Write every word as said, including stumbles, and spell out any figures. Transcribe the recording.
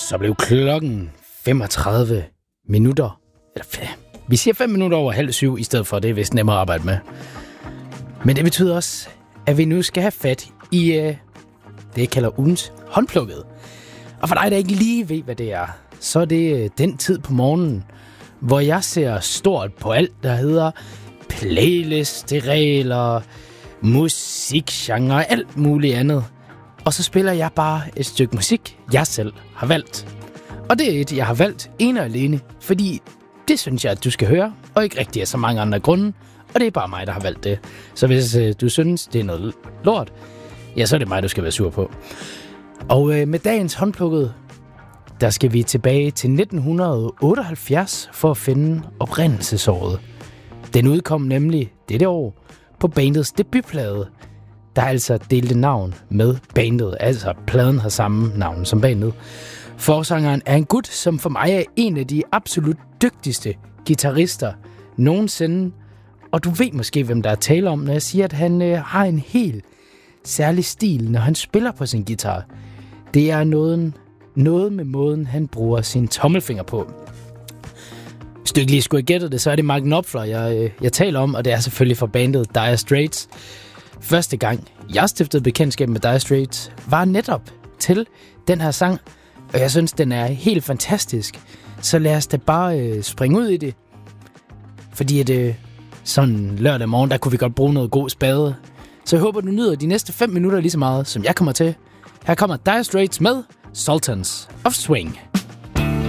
Så blev klokken femogtredive minutter. Eller, vi siger fem minutter over halv syv, i stedet for det er vist nemmere at arbejde med. Men det betyder også, at vi nu skal have fat i uh, det, jeg kalder ugens håndplukket. Og for dig, der ikke lige ved, hvad det er, så er det uh, den tid på morgenen, hvor jeg ser stort på alt, der hedder playlist, regler, musikgenre, alt muligt andet. Og så spiller jeg bare et stykke musik, jeg selv har valgt. Og det er et, jeg har valgt ene og alene, fordi det synes jeg, at du skal høre, og ikke rigtig af så mange andre grunde. Og det er bare mig, der har valgt det. Så hvis øh, du synes, det er noget lort, ja, så er det mig, du skal være sur på. Og øh, med dagens håndplukket, der skal vi tilbage til nitten otteoghalvfjerds for at finde oprindelsesåret. Den udkom nemlig dette år på bandets debutplade, der altså delte navn med bandet. Altså, pladen har samme navn som bandet. Forsangeren er en gut, som for mig er en af de absolut dygtigste guitarister nogensinde. Og du ved måske, hvem der er tale om, når jeg siger, at han øh, har en helt særlig stil, når han spiller på sin guitar. Det er noget, noget med måden, han bruger sin tommelfinger på. Hvis du ikke lige skulle have gættet det, så er det Mark Knopfler, jeg, øh, jeg taler om, og det er selvfølgelig fra bandet Dire Straits. Første gang, jeg stiftede bekendtskab med Dire Straits, var netop til den her sang, og jeg synes, den er helt fantastisk. Så lad os da bare øh, springe ud i det. Fordi at øh, sådan lørdag morgen, der kunne vi godt bruge noget god spade. Så jeg håber, du nyder de næste fem minutter lige så meget, som jeg kommer til. Her kommer Dire Straits med Sultans of Swing.